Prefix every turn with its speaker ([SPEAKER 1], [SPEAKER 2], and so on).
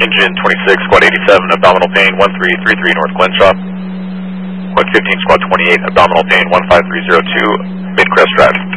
[SPEAKER 1] Engine 26, Squad 87, abdominal pain 1333 North Glenshaw. Squad 15, Squad 28, abdominal pain 15302, Midcrest Drive.